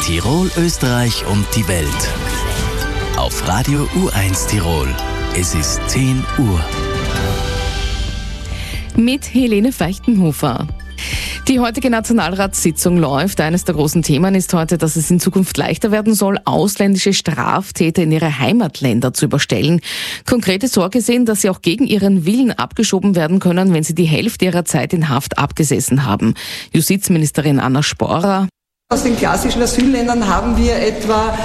Tirol, Österreich und die Welt. Auf Radio U1 Tirol. Es ist 10 Uhr. Mit Helene Feichtenhofer. Die heutige Nationalratssitzung läuft. Eines der großen Themen ist heute, dass es in Zukunft leichter werden soll, ausländische Straftäter in ihre Heimatländer zu überstellen. Konkrete Sorge sehen, dass sie auch gegen ihren Willen abgeschoben werden können, wenn sie die Hälfte ihrer Zeit in Haft abgesessen haben. Justizministerin Anna Sporer. Aus den klassischen Asylländern haben wir etwa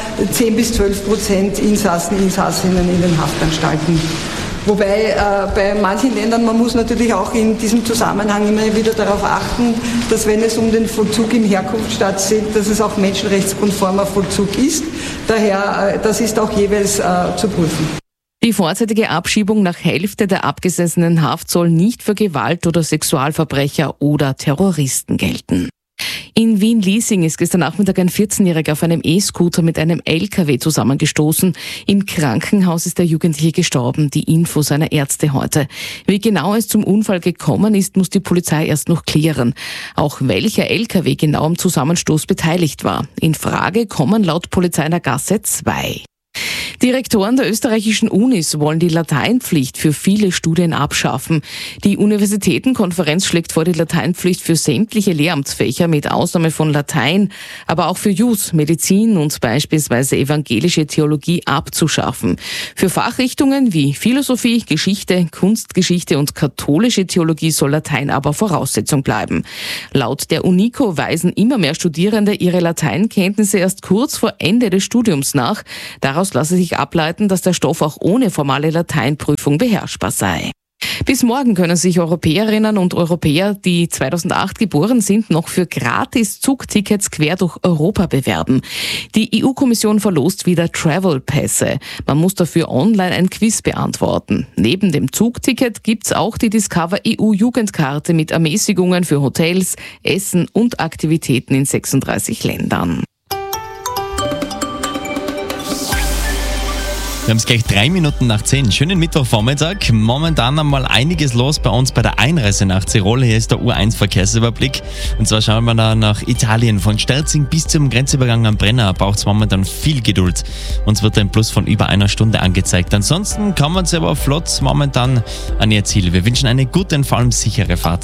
10-12% Insassen, Insassinnen in den Haftanstalten. Wobei bei manchen Ländern, man muss natürlich auch in diesem Zusammenhang immer wieder darauf achten, dass wenn es um den Vollzug im Herkunftsstaat geht, dass es auch menschenrechtskonformer Vollzug ist. Daher, das ist auch jeweils zu prüfen. Die vorzeitige Abschiebung nach Hälfte der abgesessenen Haft soll nicht für Gewalt- oder Sexualverbrecher oder Terroristen gelten. In Wien-Liesing ist gestern Nachmittag ein 14-Jähriger auf einem E-Scooter mit einem LKW zusammengestoßen. Im Krankenhaus ist der Jugendliche gestorben. Die Info seiner Ärzte heute. Wie genau es zum Unfall gekommen ist, muss die Polizei erst noch klären. Auch welcher LKW genau am Zusammenstoß beteiligt war. In Frage kommen laut Polizei in der Gasse 2. Die Rektoren der österreichischen Unis wollen die Lateinpflicht für viele Studien abschaffen. Die Universitätenkonferenz schlägt vor, die Lateinpflicht für sämtliche Lehramtsfächer mit Ausnahme von Latein, aber auch für Jus, Medizin und beispielsweise evangelische Theologie abzuschaffen. Für Fachrichtungen wie Philosophie, Geschichte, Kunstgeschichte und katholische Theologie soll Latein aber Voraussetzung bleiben. Laut der UNICO weisen immer mehr Studierende ihre Lateinkenntnisse erst kurz vor Ende des Studiums nach. Daraus lasse sich ableiten, dass der Stoff auch ohne formale Lateinprüfung beherrschbar sei. Bis morgen können sich Europäerinnen und Europäer, die 2008 geboren sind, noch für gratis Zugtickets quer durch Europa bewerben. Die EU-Kommission verlost wieder Travel-Pässe. Man muss dafür online ein Quiz beantworten. Neben dem Zugticket gibt's auch die Discover EU-Jugendkarte mit Ermäßigungen für Hotels, Essen und Aktivitäten in 36 Ländern. Wir haben es gleich 3 Minuten nach 10. Schönen Mittwochvormittag. Momentan einmal einiges los bei uns bei der Einreise nach Tirol. Hier ist der U1-Verkehrsüberblick. Und zwar schauen wir da nach Italien. Von Sterzing bis zum Grenzübergang am Brenner braucht es momentan viel Geduld. Uns wird ein Plus von über 1 Stunde angezeigt. Ansonsten kommen Sie aber flott momentan an Ihr Ziel. Wir wünschen eine gute und vor allem sichere Fahrt.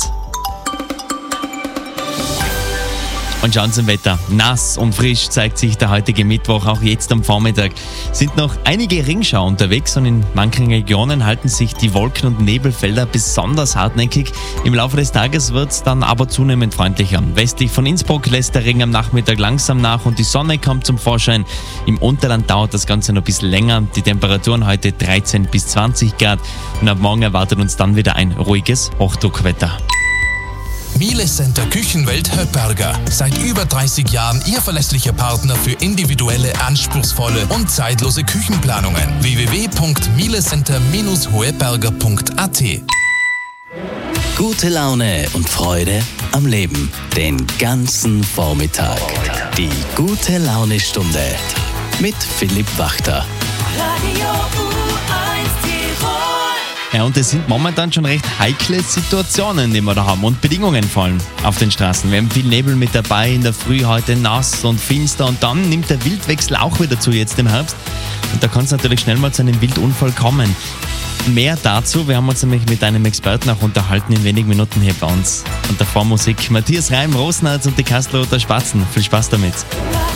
Und schauen zum Wetter. Nass und frisch zeigt sich der heutige Mittwoch, auch jetzt am Vormittag. Sind noch einige Ringschauer unterwegs und in manchen Regionen halten sich die Wolken- und Nebelfelder besonders hartnäckig. Im Laufe des Tages wird es dann aber zunehmend freundlicher. Westlich von Innsbruck lässt der Regen am Nachmittag langsam nach und die Sonne kommt zum Vorschein. Im Unterland dauert das Ganze noch ein bisschen länger. Die Temperaturen heute 13 bis 20 Grad und ab morgen erwartet uns dann wieder ein ruhiges Hochdruckwetter. Miele Center Küchenwelt Höpperger. Seit über 30 Jahren Ihr verlässlicher Partner für individuelle, anspruchsvolle und zeitlose Küchenplanungen. www.mielecenter-hoeberger.at. Gute Laune und Freude am Leben. Den ganzen Vormittag. Die Gute-Laune-Stunde mit Philipp Wachter. Radio U1 Tirol. Ja, und es sind momentan schon recht heikle Situationen, die wir da haben und Bedingungen vor allem auf den Straßen. Wir haben viel Nebel mit dabei, in der Früh heute nass und finster und dann nimmt der Wildwechsel auch wieder zu jetzt im Herbst und da kann es natürlich schnell mal zu einem Wildunfall kommen. Mehr dazu, wir haben uns nämlich mit einem Experten auch unterhalten in wenigen Minuten hier bei uns. Und davor Musik Matthias Reim, Rosenherz und die Kastelruther Spatzen. Viel Spaß damit.